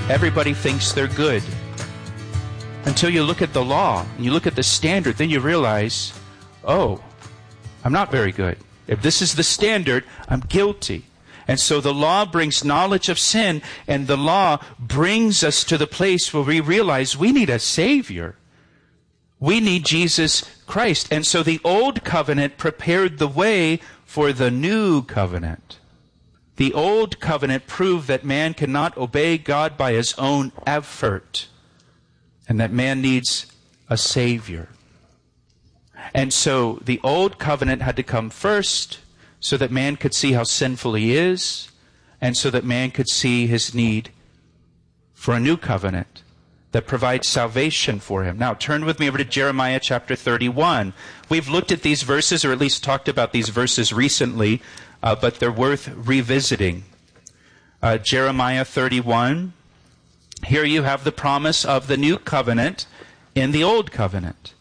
everybody thinks they're good. Until you look at the law, and you look at the standard, then you realize, oh, I'm not very good. If this is the standard, I'm guilty. And so the law brings knowledge of sin, and the law brings us to the place where we realize we need a Savior. We need Jesus Christ. And so the old covenant prepared the way for the new covenant. The old covenant proved that man cannot obey God by his own effort, and that man needs a Savior. And so the old covenant had to come first, so that man could see how sinful he is, and so that man could see his need for a new covenant that provides salvation for him. Now, turn with me over to Jeremiah chapter 31. We've looked at these verses, or at least talked about these verses recently, but they're worth revisiting. Jeremiah 31. Here you have the promise of the new covenant in the old covenant.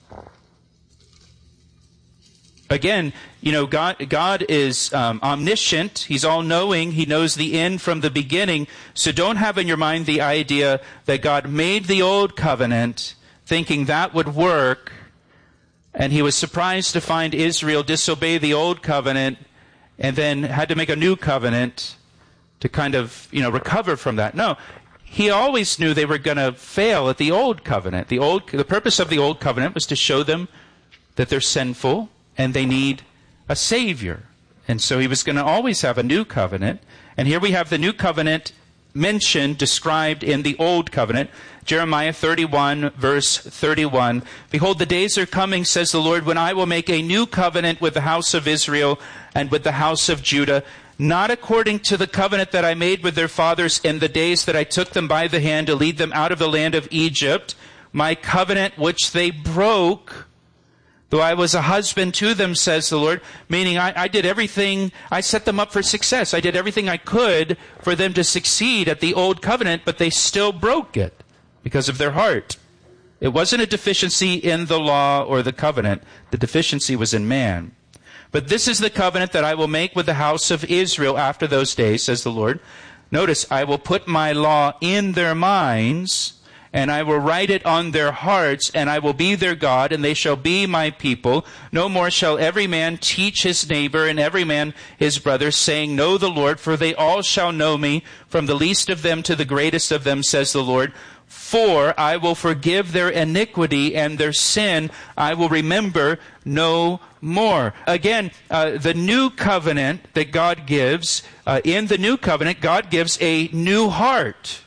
Again, you know, God is omniscient. He's all-knowing. He knows the end from the beginning. So don't have in your mind the idea that God made the old covenant thinking that would work, and he was surprised to find Israel disobey the old covenant and then had to make a new covenant to kind of, recover from that. No, he always knew they were going to fail at the old covenant. The purpose of the old covenant was to show them that they're sinful and they need a Savior. And so he was going to always have a new covenant. And here we have the new covenant mentioned, described in the old covenant. Jeremiah 31, verse 31. Behold, the days are coming, says the Lord, when I will make a new covenant with the house of Israel and with the house of Judah, not according to the covenant that I made with their fathers in the days that I took them by the hand to lead them out of the land of Egypt, my covenant which they broke, though I was a husband to them, says the Lord, meaning I did everything, I set them up for success. I did everything I could for them to succeed at the old covenant, but they still broke it because of their heart. It wasn't a deficiency in the law or the covenant. The deficiency was in man. But this is the covenant that I will make with the house of Israel after those days, says the Lord. Notice, I will put my law in their minds, and I will write it on their hearts, and I will be their God, and they shall be my people. No more shall every man teach his neighbor and every man his brother, saying, Know the Lord, for they all shall know me, from the least of them to the greatest of them, says the Lord. For I will forgive their iniquity, and their sin I will remember no more. Again, the new covenant that God gives, in the new covenant, God gives a new heart.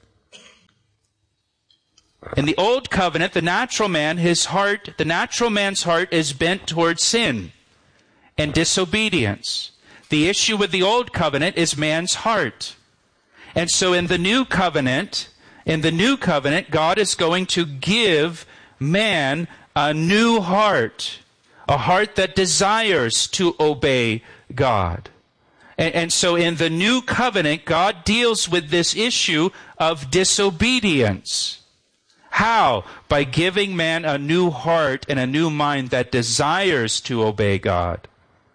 In the old covenant, the natural man's heart is bent towards sin and disobedience. The issue with the old covenant is man's heart. And so in the new covenant, God is going to give man a new heart, a heart that desires to obey God. And so in the new covenant, God deals with this issue of disobedience. How? By giving man a new heart and a new mind that desires to obey God.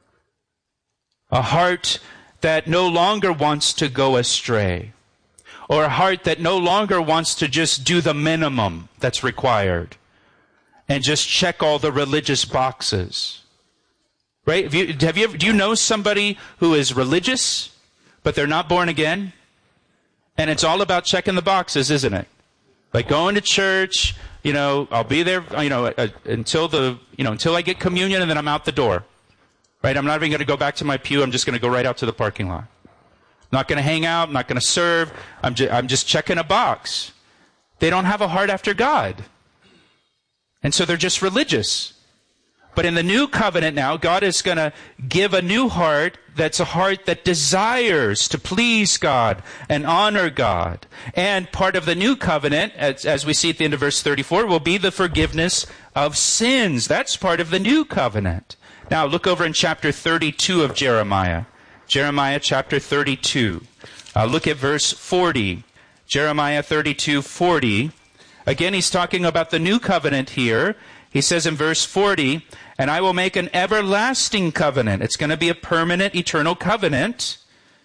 A heart that no longer wants to go astray. Or a heart that no longer wants to just do the minimum that's required and just check all the religious boxes. Right? Do you know somebody who is religious, but they're not born again? And it's all about checking the boxes, isn't it? Like going to church, I'll be there, until I get communion, and then I'm out the door. Right? I'm not even going to go back to my pew. I'm just going to go right out to the parking lot. I'm not going to hang out. I'm not going to serve. I'm just checking a box. They don't have a heart after God. And so they're just religious. But in the new covenant now, God is going to give a new heart that's a heart that desires to please God and honor God. And part of the new covenant, as we see at the end of verse 34, will be the forgiveness of sins. That's part of the new covenant. Now look over in chapter 32 of Jeremiah. Jeremiah chapter 32. Look at verse 40. Jeremiah 32:40. Again, he's talking about the new covenant here. He says in verse 40, and I will make an everlasting covenant. It's going to be a permanent, eternal covenant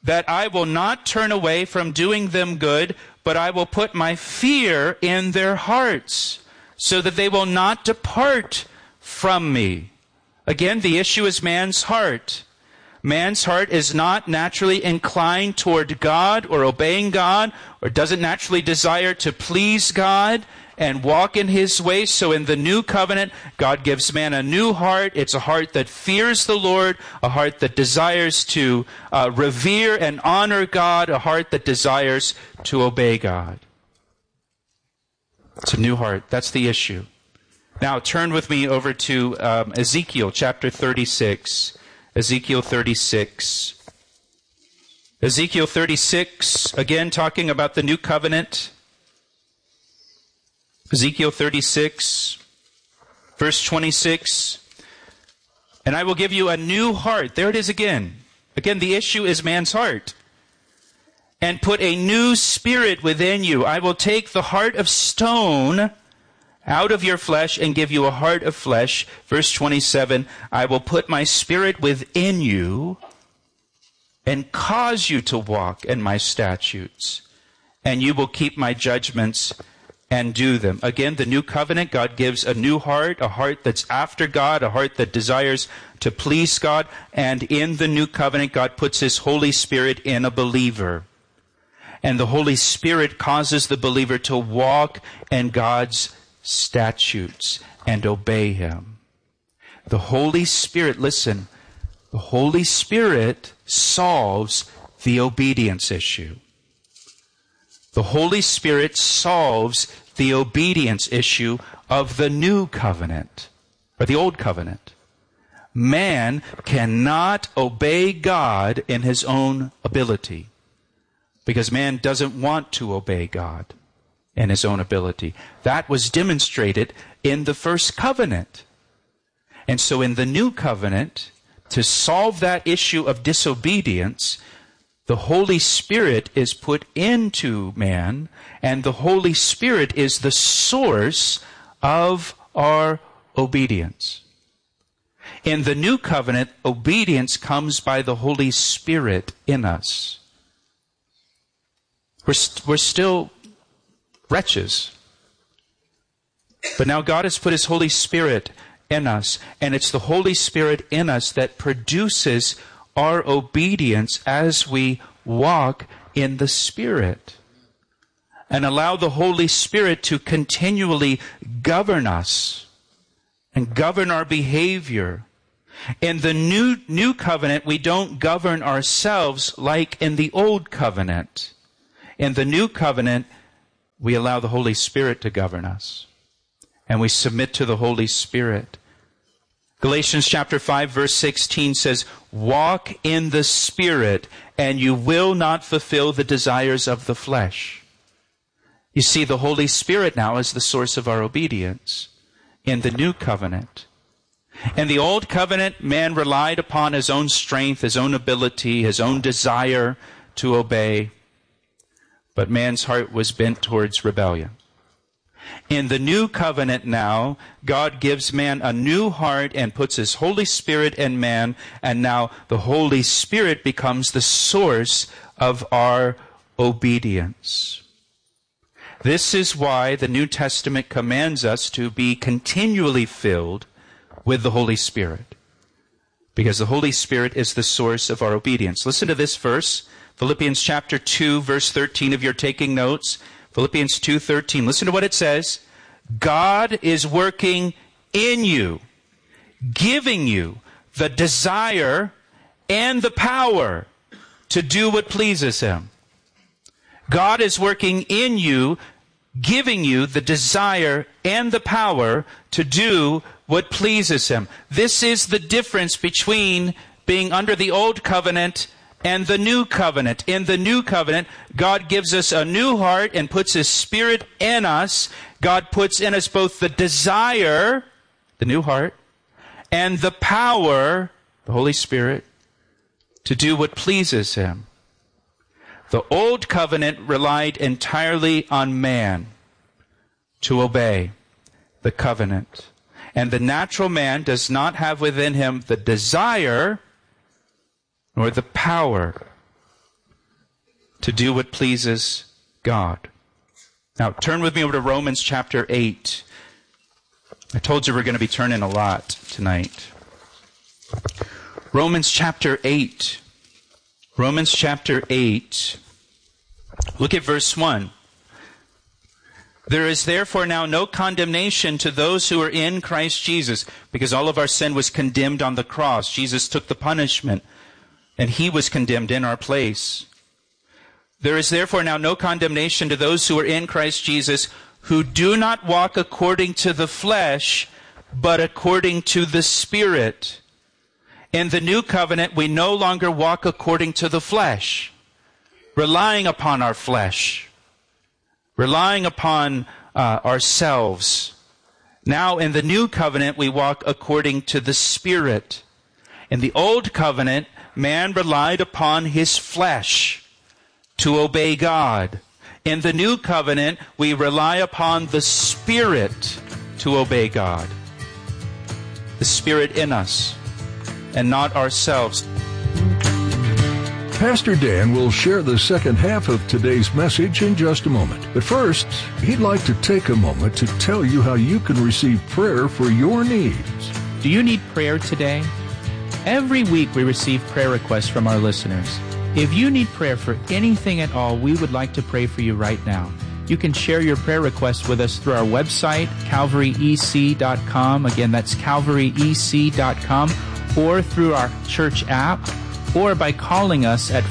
that I will not turn away from doing them good, but I will put my fear in their hearts, so that they will not depart from me. Again, the issue is man's heart. Man's heart is not naturally inclined toward God or obeying God, or doesn't naturally desire to please God and walk in His ways. So in the new covenant, God gives man a new heart. It's a heart that fears the Lord, a heart that desires to revere and honor God, a heart that desires to obey God. It's a new heart. That's the issue. Now turn with me over to Ezekiel chapter 36. Ezekiel 36. Ezekiel 36, again talking about the new covenant. Ezekiel 36, verse 26. And I will give you a new heart. There it is again. Again, the issue is man's heart. And put a new spirit within you. I will take the heart of stone out of your flesh and give you a heart of flesh. Verse 27, I will put my spirit within you and cause you to walk in my statutes, and you will keep my judgments and do them. Again, the new covenant, God gives a new heart, a heart that's after God, a heart that desires to please God. And in the new covenant, God puts His Holy Spirit in a believer. And the Holy Spirit causes the believer to walk in God's statutes and obey Him. The Holy Spirit, listen, the Holy Spirit solves the obedience issue. The Holy Spirit solves the obedience issue of the new covenant, or the old covenant. Man cannot obey God in his own ability, because man doesn't want to obey God in his own ability. That was demonstrated in the first covenant. And so in the new covenant, to solve that issue of disobedience, the Holy Spirit is put into man, and the Holy Spirit is the source of our obedience. In the new covenant, obedience comes by the Holy Spirit in us. We're still wretches. But now God has put His Holy Spirit in us, and it's the Holy Spirit in us that produces our obedience as we walk in the Spirit. And allow the Holy Spirit to continually govern us and govern our behavior. In the new covenant, we don't govern ourselves like in the old covenant. In the new covenant, we allow the Holy Spirit to govern us. And we submit to the Holy Spirit. Galatians chapter 5 verse 16 says, walk in the Spirit, and you will not fulfill the desires of the flesh. You see, the Holy Spirit now is the source of our obedience in the new covenant. In the old covenant, man relied upon his own strength, his own ability, his own desire to obey. But man's heart was bent towards rebellion. In the new covenant now, God gives man a new heart and puts His Holy Spirit in man, and now the Holy Spirit becomes the source of our obedience. This is why the New Testament commands us to be continually filled with the Holy Spirit, because the Holy Spirit is the source of our obedience. Listen to this verse, Philippians chapter 2, verse 13, if you're taking notes. Philippians 2:13. Listen to what it says. God is working in you, giving you the desire and the power to do what pleases Him. God is working in you, giving you the desire and the power to do what pleases Him. This is the difference between being under the old covenant and the new covenant. In the new covenant, God gives us a new heart and puts His Spirit in us. God puts in us both the desire, the new heart, and the power, the Holy Spirit, to do what pleases Him. The old covenant relied entirely on man to obey the covenant. And the natural man does not have within him the desire nor the power to do what pleases God. Now, turn with me over to Romans chapter 8. I told you we're going to be turning a lot tonight. Romans chapter 8. Romans chapter 8. Look at verse 1. There is therefore now no condemnation to those who are in Christ Jesus, because all of our sin was condemned on the cross. Jesus took the punishment, and he was condemned in our place. There is therefore now no condemnation to those who are in Christ Jesus, who do not walk according to the flesh, but according to the Spirit. In the new covenant, we no longer walk according to the flesh, relying upon our flesh, relying upon ourselves. Now, in the new covenant, we walk according to the Spirit. In the old covenant, man relied upon his flesh to obey God. In the new covenant, we rely upon the Spirit to obey God. The Spirit in us, and not ourselves. Pastor Dan will share the second half of today's message in just a moment. But first, he'd like to take a moment to tell you how you can receive prayer for your needs. Do you need prayer today? Every week we receive prayer requests from our listeners. If you need prayer for anything at all, we would like to pray for you right now. You can share your prayer requests with us through our website, calvaryec.com. Again, that's calvaryec.com, or through our church app, or by calling us at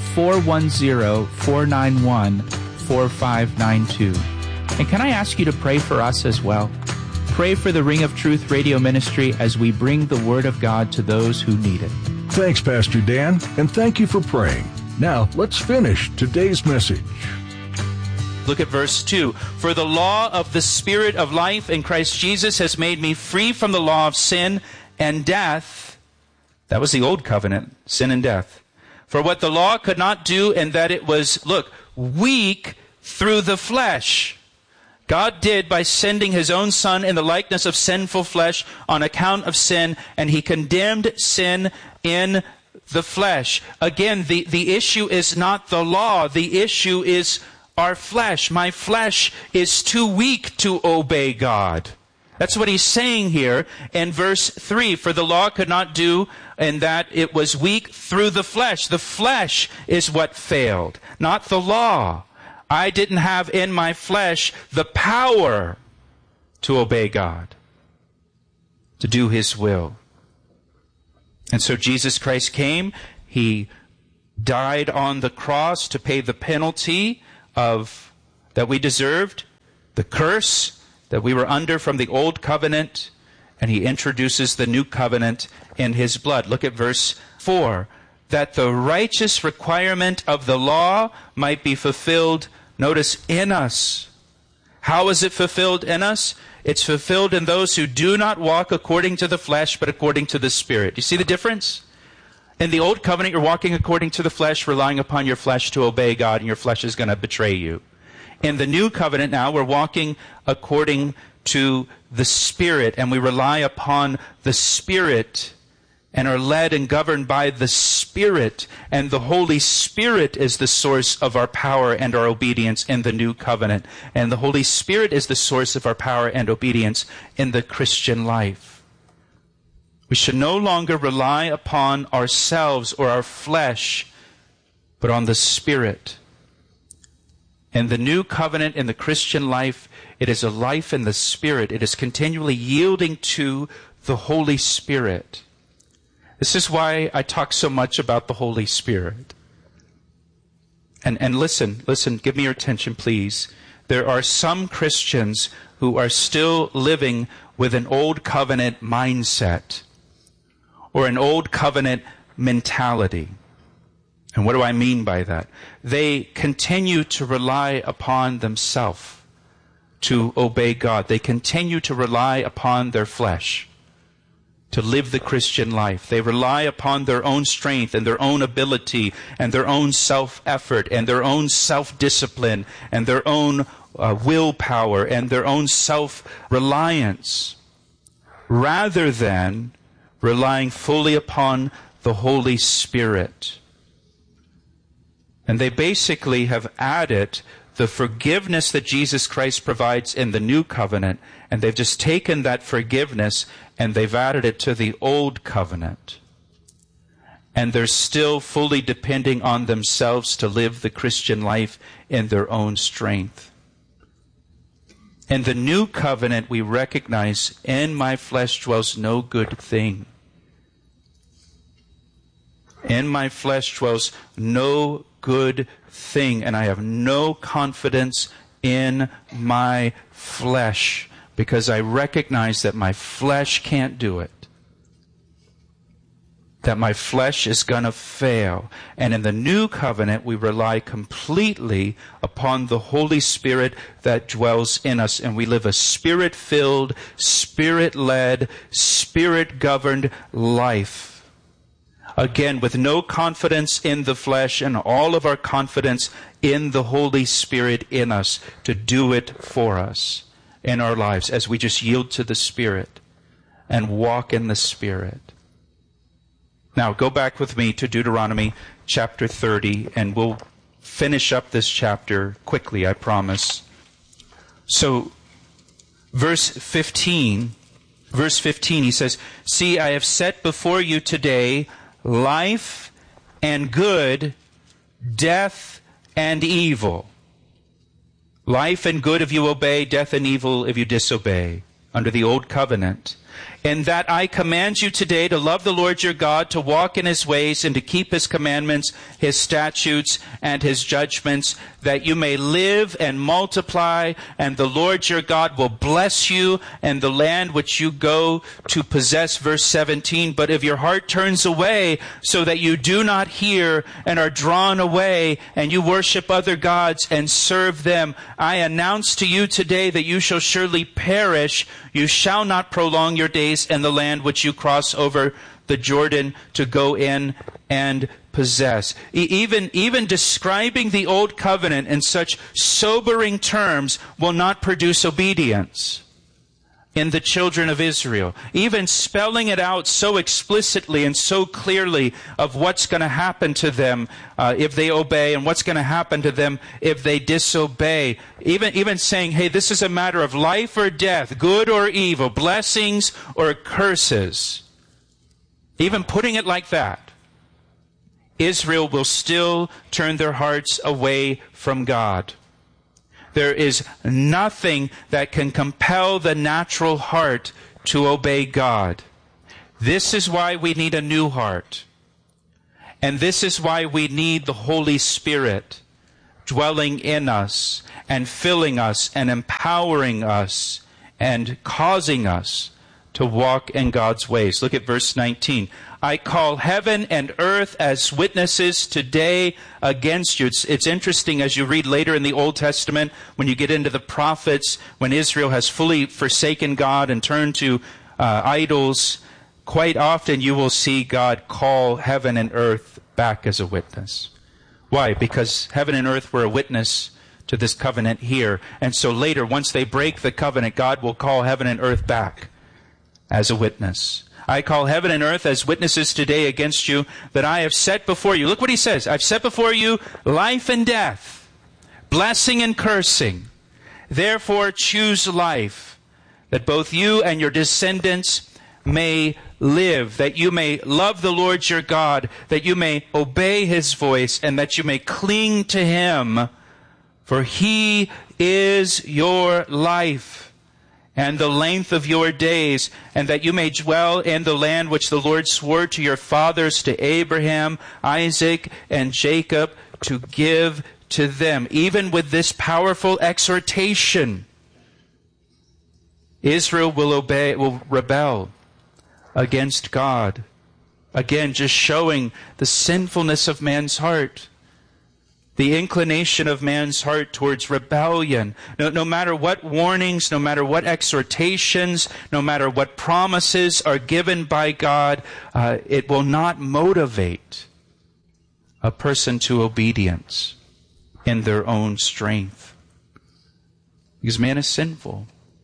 410-491-4592. And can I ask you to pray for us as well? Pray for the Ring of Truth radio ministry as we bring the Word of God to those who need it. Thanks, Pastor Dan, and thank you for praying. Now, let's finish today's message. Look at verse 2. For the law of the Spirit of life in Christ Jesus has made me free from the law of sin and death. That was the old covenant, sin and death. For what the law could not do, and that it was, weak through the flesh, God did by sending his own Son in the likeness of sinful flesh on account of sin, and he condemned sin in the flesh. Again, the issue is not the law. The issue is our flesh. My flesh is too weak to obey God. That's what he's saying here in verse 3. For the law could not do, and that it was weak through the flesh. The flesh is what failed, not the law. I didn't have in my flesh the power to obey God, to do his will. And so Jesus Christ came. He died on the cross to pay the penalty that we deserved, the curse that we were under from the old covenant, and he introduces the new covenant in his blood. Look at verse 4. That the righteous requirement of the law might be fulfilled, notice, in us. How is it fulfilled in us? It's fulfilled in those who do not walk according to the flesh, but according to the Spirit. You see the difference? In the old covenant, you're walking according to the flesh, relying upon your flesh to obey God, and your flesh is going to betray you. In the new covenant now, we're walking according to the Spirit, and we rely upon the Spirit and are led and governed by the Spirit. And the Holy Spirit is the source of our power and our obedience in the new covenant. And the Holy Spirit is the source of our power and obedience in the Christian life. We should no longer rely upon ourselves or our flesh, but on the Spirit. In the new covenant, in the Christian life, it is a life in the Spirit. It is continually yielding to the Holy Spirit. This is why I talk so much about the Holy Spirit. And listen, give me your attention, please. There are some Christians who are still living with an old covenant mindset or an old covenant mentality. And what do I mean by that? They continue to rely upon themselves to obey God. They continue to rely upon their flesh to live the Christian life. They rely upon their own strength and their own ability and their own self-effort and their own self-discipline and their own willpower and their own self-reliance, rather than relying fully upon the Holy Spirit. And they basically have added the forgiveness that Jesus Christ provides in the new covenant, and they've just taken that forgiveness and they've added it to the old covenant. And they're still fully depending on themselves to live the Christian life in their own strength. In the new covenant, we recognize, in my flesh dwells no good thing. In my flesh dwells no good thing, and I have no confidence in my flesh because I recognize that my flesh can't do it. That my flesh is going to fail. And in the new covenant, we rely completely upon the Holy Spirit that dwells in us. And we live a Spirit-filled, Spirit-led, Spirit-governed life. Again, with no confidence in the flesh and all of our confidence in the Holy Spirit in us to do it for us in our lives as we just yield to the Spirit and walk in the Spirit. Now, go back with me to Deuteronomy chapter 30, and we'll finish up this chapter quickly, I promise. So, verse 15, he says, "See, I have set before you today life and good, death and evil. Life and good if you obey, death and evil if you disobey," under the old covenant. "And that I command you today to love the Lord your God, to walk in his ways, and to keep his commandments, his statutes, and his judgments, that you may live and multiply, and the Lord your God will bless you and the land which you go to possess." Verse 17, "But if your heart turns away, so that you do not hear and are drawn away, and you worship other gods and serve them, I announce to you today that you shall surely perish. You shall not prolong your days in the land which you cross over the Jordan to go in and possess." Even describing the old covenant in such sobering terms will not produce obedience in the children of Israel. Even spelling it out so explicitly and so clearly of what's going to happen to them if they obey and what's going to happen to them if they disobey. Even saying, hey, this is a matter of life or death, good or evil, blessings or curses. Even putting it like that, Israel will still turn their hearts away from God. There is nothing that can compel the natural heart to obey God. This is why we need a new heart. And this is why we need the Holy Spirit dwelling in us and filling us and empowering us and causing us to walk in God's ways. Look at verse 19. "I call heaven and earth as witnesses today against you." It's interesting as you read later in the Old Testament, when you get into the prophets, when Israel has fully forsaken God and turned to idols, quite often you will see God call heaven and earth back as a witness. Why? Because heaven and earth were a witness to this covenant here. And so later, once they break the covenant, God will call heaven and earth back as a witness. "I call heaven and earth as witnesses today against you, that I have set before you." Look what he says. "I've set before you life and death, blessing and cursing. Therefore choose life, that both you and your descendants may live, that you may love the Lord your God, that you may obey his voice, and that you may cling to him, for he is your life and the length of your days, and that you may dwell in the land which the Lord swore to your fathers, to Abraham, Isaac, and Jacob, to give to them." Even with this powerful exhortation, Israel will rebel against God. Again, just showing the sinfulness of man's heart. The inclination of man's heart towards rebellion. No matter what warnings, no matter what exhortations, no matter what promises are given by God, it will not motivate a person to obedience in their own strength. Because man is sinful.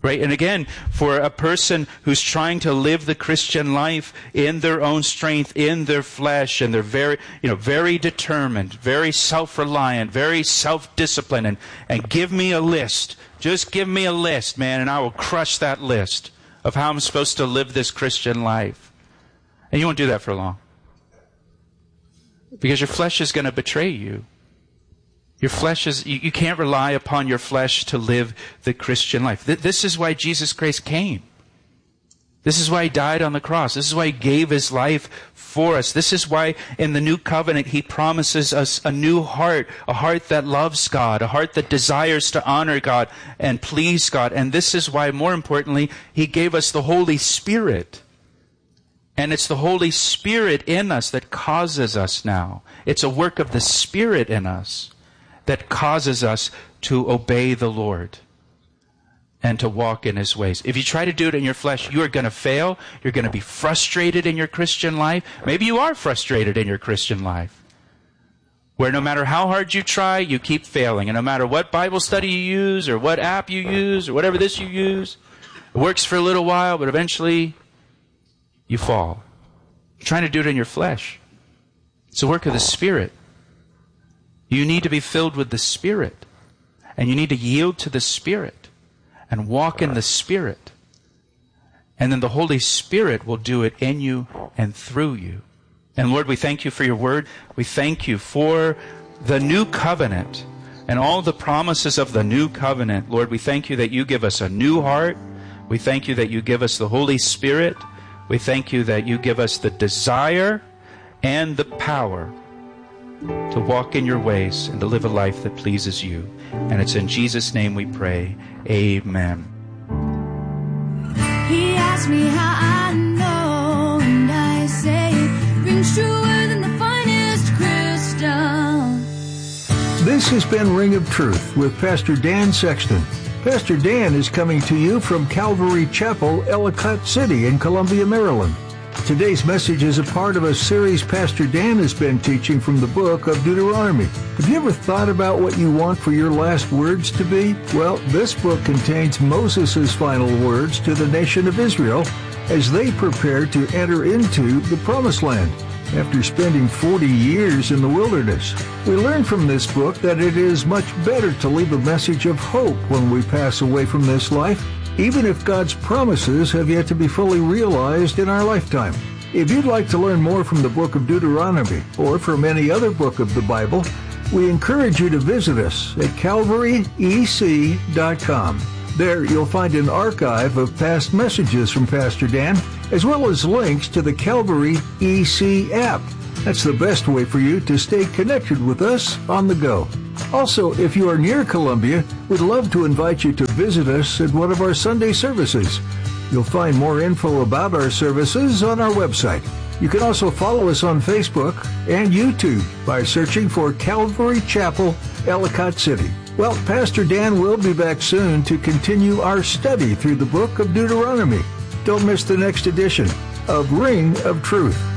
Right? And again, for a person who's trying to live the Christian life in their own strength, in their flesh, and they're very determined, very self-reliant, very self-disciplined, and give me a list. Just give me a list, man, and I will crush that list of how I'm supposed to live this Christian life. And you won't do that for long. Because your flesh is going to betray you. Your flesh is, you can't rely upon your flesh to live the Christian life. This is why Jesus Christ came. This is why He died on the cross. This is why He gave His life for us. This is why in the new covenant He promises us a new heart, a heart that loves God, a heart that desires to honor God and please God. And this is why, more importantly, He gave us the Holy Spirit. And it's the Holy Spirit in us that causes us now. It's a work of the Spirit in us that causes us to obey the Lord and to walk in His ways. If you try to do it in your flesh, you are going to fail. You're going to be frustrated in your Christian life. Maybe you are frustrated in your Christian life, where no matter how hard you try, you keep failing. And no matter what Bible study you use or what app you use or whatever this you use, it works for a little while, but eventually you fall. You're trying to do it in your flesh. It's a work of the Spirit. You need to be filled with the Spirit. And you need to yield to the Spirit and walk in the Spirit. And then the Holy Spirit will do it in you and through you. And Lord, we thank You for Your word. We thank You for the new covenant and all the promises of the new covenant. Lord, we thank You that You give us a new heart. We thank You that You give us the Holy Spirit. We thank You that You give us the desire and the power to walk in Your ways and to live a life that pleases You. And it's in Jesus' name we pray. Amen. He asked me how I know, and I say it rings truer than the finest crystal. This has been Ring of Truth with Pastor Dan Sexton. Pastor Dan is coming to you from Calvary Chapel, Ellicott City in Columbia, Maryland. Today's message is a part of a series Pastor Dan has been teaching from the book of Deuteronomy. Have you ever thought about what you want for your last words to be? Well, this book contains Moses' final words to the nation of Israel as they prepare to enter into the Promised Land after spending 40 years in the wilderness. We learn from this book that it is much better to leave a message of hope when we pass away from this life, even if God's promises have yet to be fully realized in our lifetime. If you'd like to learn more from the book of Deuteronomy or from any other book of the Bible, we encourage you to visit us at calvaryec.com. There you'll find an archive of past messages from Pastor Dan, as well as links to the Calvary EC app. That's the best way for you to stay connected with us on the go. Also, if you are near Columbia, we'd love to invite you to visit us at one of our Sunday services. You'll find more info about our services on our website. You can also follow us on Facebook and YouTube by searching for Calvary Chapel, Ellicott City. Well, Pastor Dan will be back soon to continue our study through the book of Deuteronomy. Don't miss the next edition of Ring of Truth.